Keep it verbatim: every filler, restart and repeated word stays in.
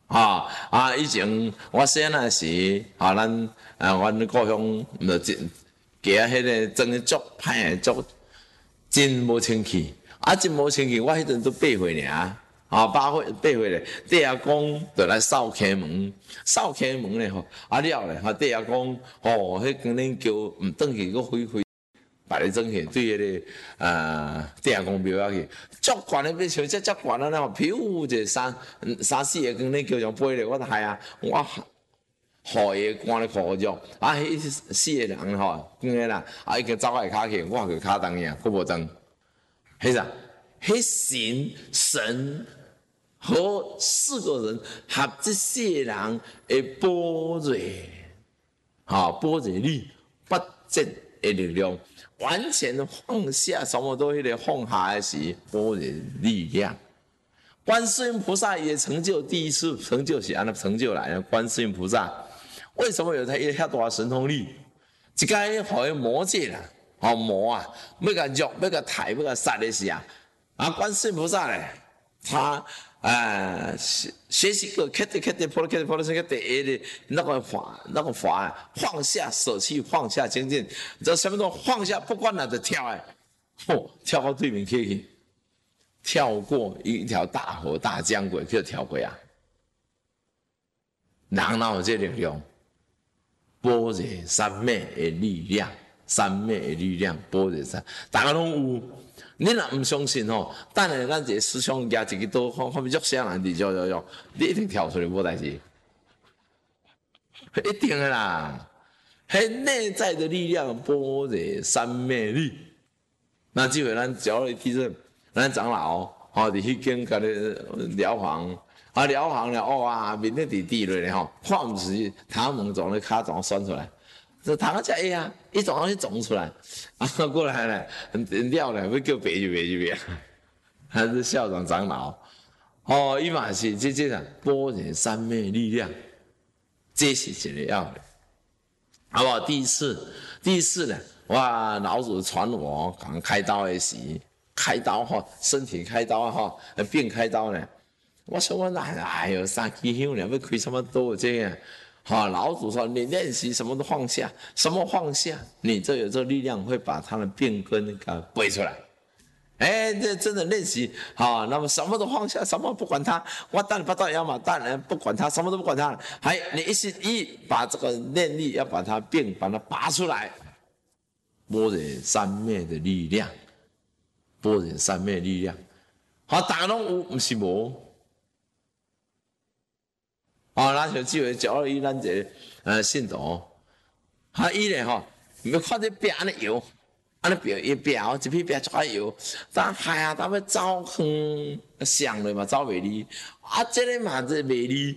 啊啊！以前我细汉时，啊，咱啊，阮故乡就真家迄个装得足歹足真无清气，啊，真无清气。我迄阵都八岁尔，啊，八岁八岁咧，弟阿公就来扫开门，扫开门咧吼，啊了咧，哈，弟阿公吼，迄今日叫毋转去，佫飞飞。把你整起，对迄个呃弟阿公庙遐去，足悬诶，要像这足悬啊！喏，飘一三三四个光恁叫上飞咧，我害啊！我好伊赶咧苦肉，啊，迄四个人吼，光个啦，啊，已经走下骹去，我个骹动呀，佫无动。迄啥？迄神神和四个人合这四个人诶般若，哈，般若力不正诶力量。完全放下，什么都迄个放下的时，般若力量。观世音菩萨也成就第一次成就是安那成就来的。观世音菩萨为什么有他遐大神通力？一个互伊魔界啦，吼魔啊，要甲肉，要甲抬，要甲杀的时啊，啊观世音菩萨咧，他。呃，学习个开的开的破了开的破了，这个第一的那个法那个法放下舍弃放下精进，这什么都放下，不管哪就跳哎，嚯，跳到对面去，跳过一条大河大江过去跳过啊，人哪有这力量？般若三昧的力量，三昧的力量，般若三，大家拢有。你若唔相信吼，等下咱一个师兄举一个刀，看看要啥人伫，喐喐喐，你一定跳出来无代志，一定的啦。迄内在的力量，般若三昧力。那即回咱教了地震，咱长老吼，伫迄间甲你疗房，啊疗房了，哇，面咧伫地落咧吼，看毋是他们从咧骹从选出来。这糖才会啊，一种东西种出来，啊过来了，了了，要叫别就别就别，他是校长长老，哦，伊嘛是这这个般若三昧力量，这是一个要的，好不好？第一次，第一次呢，哇，老祖传我讲开刀的时，开刀哈，身体开刀哈，变开刀呢，我说我那哎呦，三支香呢，要开什么刀这样？好，老祖说你练习什么都放下，什么放下，你这有这力量会把它的病根给背出来。哎，这真的练习好，那么什么都放下，什么不管它，我当然不到要嘛，当然不管它，什么都不管它。还你一心一意把这个念力要把它病把它拔出来，般若三昧的力量，般若三昧力量。好，大家拢有，不是无。哦，咱像即回教了伊咱一个呃信徒，哈伊咧吼，要看这壁安尼摇，安尼表一壁哦，一片壁出来摇，咱害啊，咱要走远，想了嘛走袂离，啊，这个嘛这袂离。